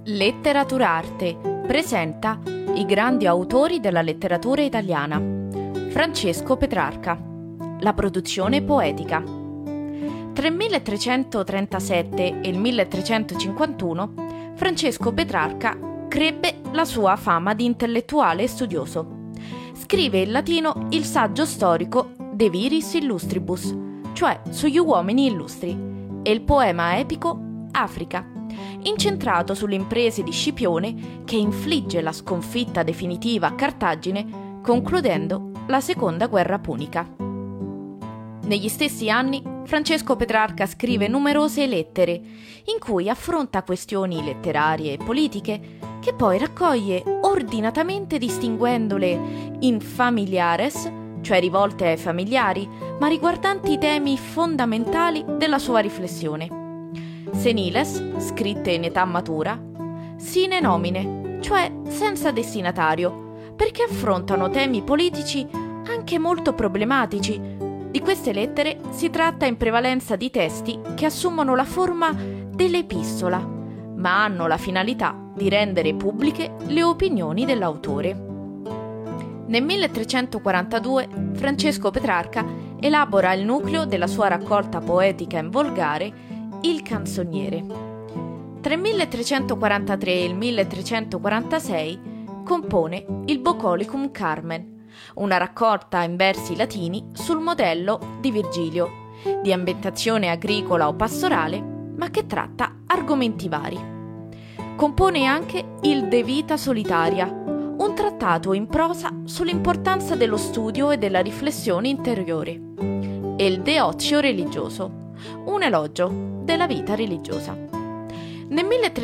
Letteraturarte presenta i grandi autori della letteratura italiana. Francesco Petrarca. La produzione poetica. Tra il 1337 e il 1351 Francesco Petrarca crebbe la sua fama di intellettuale e studioso. Scrive in latino il saggio storico De Viris Illustribus, cioè sugli uomini illustri, e il poema epico Africa, incentrato sulle imprese di Scipione che infligge la sconfitta definitiva a Cartagine, concludendo la seconda guerra punica. Negli stessi anni Francesco Petrarca scrive numerose lettere in cui affronta questioni letterarie e politiche che poi raccoglie ordinatamente distinguendole in familiares, cioè rivolte ai familiari, ma riguardanti i temi fondamentali della sua riflessione. Seniles, scritte in età matura, sine nomine, cioè senza destinatario, perché affrontano temi politici anche molto problematici. Di queste lettere si tratta in prevalenza di testi che assumono la forma dell'epistola, ma hanno la finalità di rendere pubbliche le opinioni dell'autore. Nel 1342 Francesco Petrarca elabora il nucleo della sua raccolta poetica in volgare Il Canzoniere. Tra il 1343 e il 1346 compone il Bucolicum Carmen, una raccolta in versi latini sul modello di Virgilio, di ambientazione agricola o pastorale, ma che tratta argomenti vari. Compone anche il De Vita Solitaria, un trattato in prosa sull'importanza dello studio e della riflessione interiore, e il De Ozio Religioso, un elogio della vita religiosa. Nel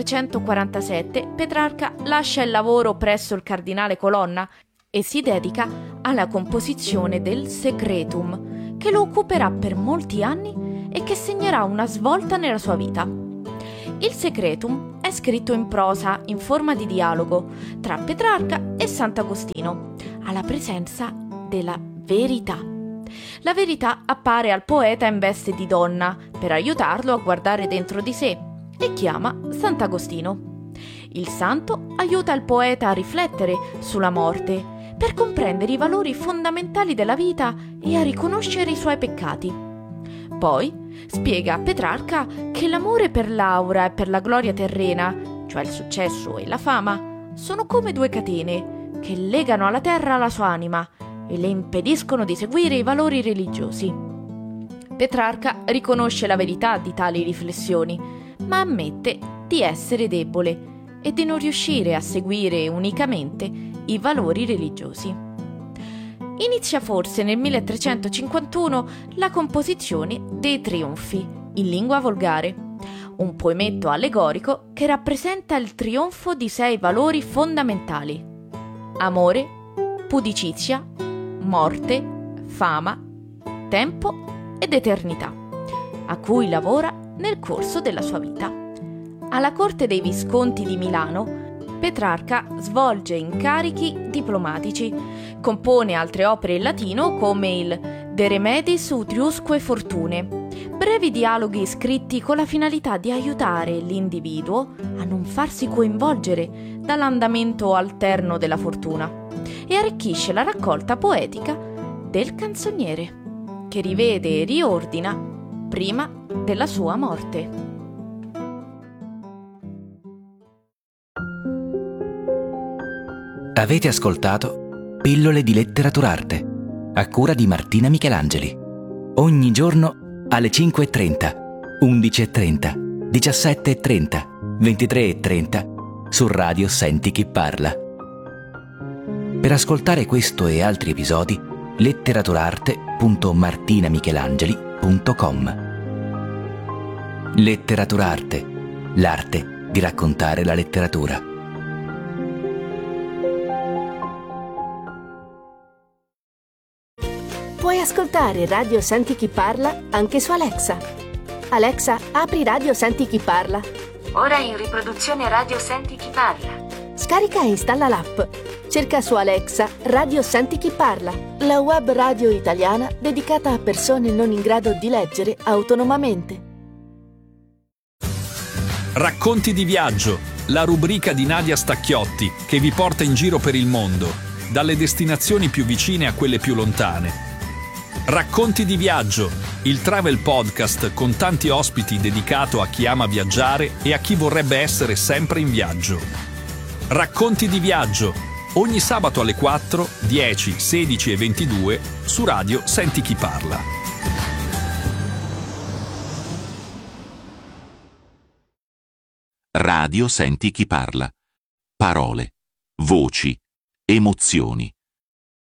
1347 Petrarca lascia il lavoro presso il cardinale Colonna e si dedica alla composizione del Secretum, che lo occuperà per molti anni e che segnerà una svolta nella sua vita. Il Secretum è scritto in prosa in forma di dialogo tra Petrarca e Sant'Agostino, alla presenza della verità. La verità appare al poeta in veste di donna per aiutarlo a guardare dentro di sé e chiama Sant'Agostino. Il santo aiuta il poeta a riflettere sulla morte per comprendere i valori fondamentali della vita e a riconoscere i suoi peccati. Poi spiega a Petrarca che l'amore per l'aura e per la gloria terrena, cioè il successo e la fama, sono come due catene che legano alla terra la sua anima e le impediscono di seguire i valori religiosi. Petrarca riconosce la verità di tali riflessioni, ma ammette di essere debole e di non riuscire a seguire unicamente i valori religiosi. Inizia forse nel 1351 la composizione dei Trionfi, in lingua volgare, un poemetto allegorico che rappresenta il trionfo di 6 valori fondamentali: amore, pudicizia, morte, fama, tempo ed eternità, a cui lavora nel corso della sua vita. Alla corte dei Visconti di Milano, Petrarca svolge incarichi diplomatici, compone altre opere in latino come il De Remedis Utriusque Fortune, brevi dialoghi scritti con la finalità di aiutare l'individuo a non farsi coinvolgere dall'andamento alterno della fortuna, e arricchisce la raccolta poetica del Canzoniere, che rivede e riordina prima della sua morte. Avete ascoltato Pillole di Letteraturarte, a cura di Martina Michelangeli. Ogni giorno alle 5:30, 11:30, 17:30, 23:30 su Radio Senti Chi Parla. Per ascoltare questo e altri episodi, letteraturarte.martinamichelangeli.com. Letteraturarte, l'arte di raccontare la letteratura. Puoi ascoltare Radio Senti Chi Parla anche su Alexa. Alexa, apri Radio Senti Chi Parla. Ora in riproduzione Radio Senti Chi Parla. Scarica e installa l'app. Cerca su Alexa Radio Senti Chi Parla, la web radio italiana dedicata a persone non in grado di leggere autonomamente. Racconti di viaggio, la rubrica di Nadia Stacchiotti che vi porta in giro per il mondo, dalle destinazioni più vicine a quelle più lontane. Racconti di viaggio, il travel podcast con tanti ospiti dedicato a chi ama viaggiare e a chi vorrebbe essere sempre in viaggio. Racconti di viaggio, ogni sabato alle 4, 10, 16 e 22 su Radio Senti Chi Parla. Radio Senti Chi Parla. Parole, voci, emozioni.